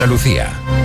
Andalucía.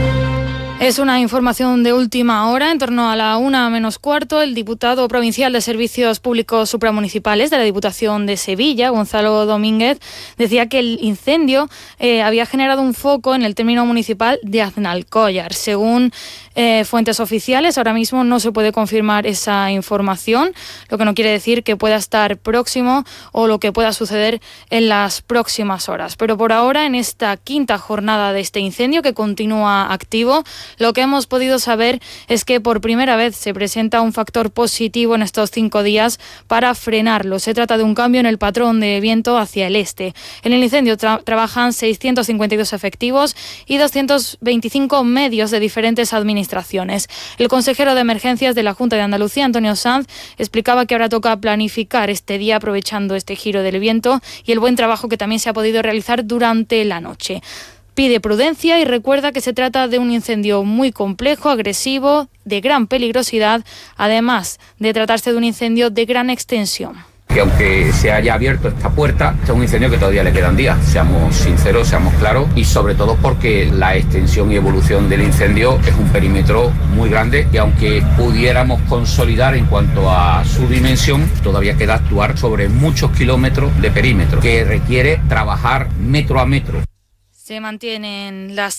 Es una información de última hora. En torno a la 1:45, el diputado provincial de Servicios Públicos Supramunicipales de la Diputación de Sevilla, Gonzalo Domínguez, decía que el incendio había generado un foco en el término municipal de Aznalcóllar. Según fuentes oficiales, ahora mismo no se puede confirmar esa información, lo que no quiere decir que pueda estar próximo o lo que pueda suceder en las próximas horas. Pero por ahora, en esta quinta jornada de este incendio que continúa activo, lo que hemos podido saber es que por primera vez se presenta un factor positivo en estos 5 días para frenarlo. Se trata de un cambio en el patrón de viento hacia el este. En el incendio trabajan 652 efectivos y 225 medios de diferentes administraciones. El consejero de Emergencias de la Junta de Andalucía, Antonio Sanz, explicaba que ahora toca planificar este día aprovechando este giro del viento y el buen trabajo que también se ha podido realizar durante la noche. Pide prudencia y recuerda que se trata de un incendio muy complejo, agresivo, de gran peligrosidad, además de tratarse de un incendio de gran extensión. Que aunque se haya abierto esta puerta, este es un incendio que todavía le quedan días, seamos sinceros, seamos claros, y sobre todo porque la extensión y evolución del incendio es un perímetro muy grande y aunque pudiéramos consolidar en cuanto a su dimensión, todavía queda actuar sobre muchos kilómetros de perímetro que requiere trabajar metro a metro. Se mantienen las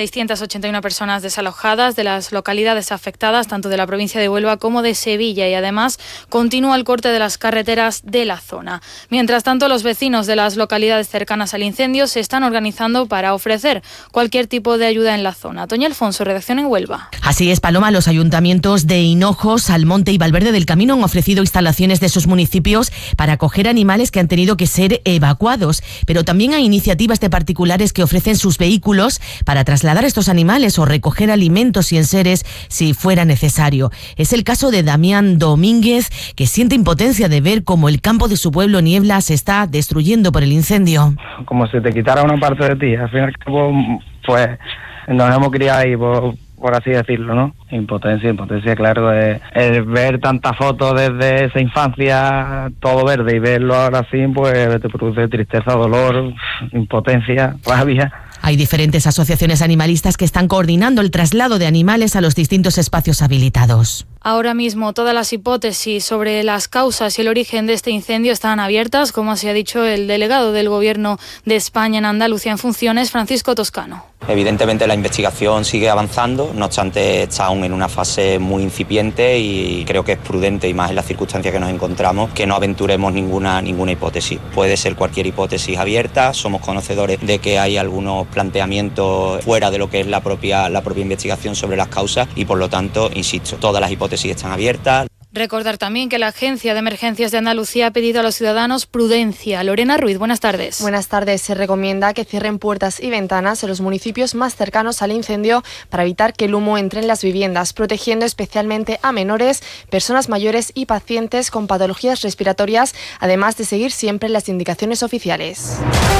681 personas desalojadas de las localidades afectadas, tanto de la provincia de Huelva como de Sevilla, y además continúa el corte de las carreteras de la zona. Mientras tanto, los vecinos de las localidades cercanas al incendio se están organizando para ofrecer cualquier tipo de ayuda en la zona. Toña Alfonso, redacción en Huelva. Así es, Paloma. Los ayuntamientos de Hinojos, Almonte y Valverde del Camino han ofrecido instalaciones de sus municipios para acoger animales que han tenido que ser evacuados, pero también hay iniciativas de particulares que ofrecen sus vehículos para trasladar estos animales o recoger alimentos y enseres si fuera necesario. Es el caso de Damián Domínguez, que siente impotencia de ver cómo el campo de su pueblo Niebla se está destruyendo por el incendio. Como si te quitara una parte de ti. Al final, pues nos hemos criado ahí, por así decirlo, ¿no? Impotencia, claro, el ver tantas fotos desde esa infancia, todo verde, y verlo ahora así, pues te produce tristeza, dolor, impotencia, rabia. Hay diferentes asociaciones animalistas que están coordinando el traslado de animales a los distintos espacios habilitados. Ahora mismo todas las hipótesis sobre las causas y el origen de este incendio están abiertas, como así ha dicho el delegado del Gobierno de España en Andalucía en funciones, Francisco Toscano. Evidentemente la investigación sigue avanzando, no obstante está aún en una fase muy incipiente y creo que es prudente, y más en las circunstancias que nos encontramos, que no aventuremos ninguna hipótesis. Puede ser cualquier hipótesis abierta, somos conocedores de que hay algunos planteamientos fuera de lo que es la propia investigación sobre las causas y por lo tanto, insisto, todas las hipótesis están abiertas. Recordar también que la Agencia de Emergencias de Andalucía ha pedido a los ciudadanos prudencia. Lorena Ruiz, buenas tardes. Buenas tardes. Se recomienda que cierren puertas y ventanas en los municipios más cercanos al incendio para evitar que el humo entre en las viviendas, protegiendo especialmente a menores, personas mayores y pacientes con patologías respiratorias, además de seguir siempre las indicaciones oficiales.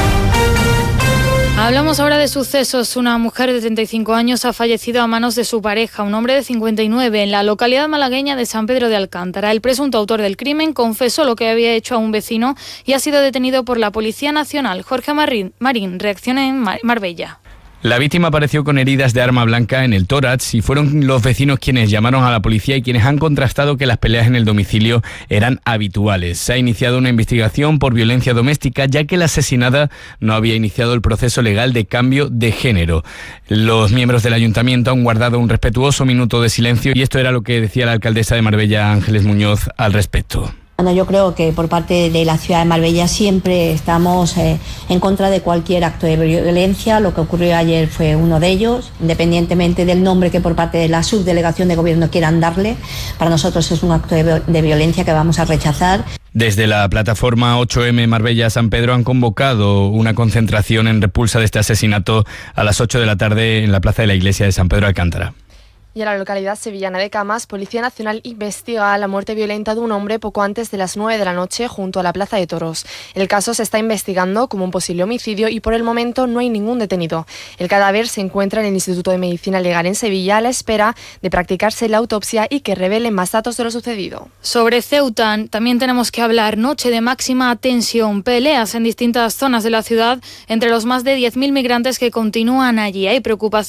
Hablamos ahora de sucesos. Una mujer de 35 años ha fallecido a manos de su pareja, un hombre de 59, en la localidad malagueña de San Pedro de Alcántara. El presunto autor del crimen confesó lo que había hecho a un vecino y ha sido detenido por la Policía Nacional. Jorge Marín, reacciona en Marbella. La víctima apareció con heridas de arma blanca en el tórax y fueron los vecinos quienes llamaron a la policía y quienes han contrastado que las peleas en el domicilio eran habituales. Se ha iniciado una investigación por violencia doméstica, ya que la asesinada no había iniciado el proceso legal de cambio de género. Los miembros del ayuntamiento han guardado un respetuoso minuto de silencio y esto era lo que decía la alcaldesa de Marbella, Ángeles Muñoz, al respecto. Bueno, yo creo que por parte de la ciudad de Marbella siempre estamos en contra de cualquier acto de violencia. Lo que ocurrió ayer fue uno de ellos, independientemente del nombre que por parte de la subdelegación de gobierno quieran darle. Para nosotros es un acto de violencia que vamos a rechazar. Desde la plataforma 8M Marbella-San Pedro han convocado una concentración en repulsa de este asesinato a las 8 de la tarde en la plaza de la iglesia de San Pedro Alcántara. Y en la localidad sevillana de Camas, Policía Nacional investiga la muerte violenta de un hombre poco antes de las 9 de la noche junto a la Plaza de Toros. El caso se está investigando como un posible homicidio y por el momento no hay ningún detenido. El cadáver se encuentra en el Instituto de Medicina Legal en Sevilla a la espera de practicarse la autopsia y que revele más datos de lo sucedido. Sobre Ceuta también tenemos que hablar. Noche de máxima tensión, peleas en distintas zonas de la ciudad entre los más de 10.000 migrantes que continúan allí. Hay preocupación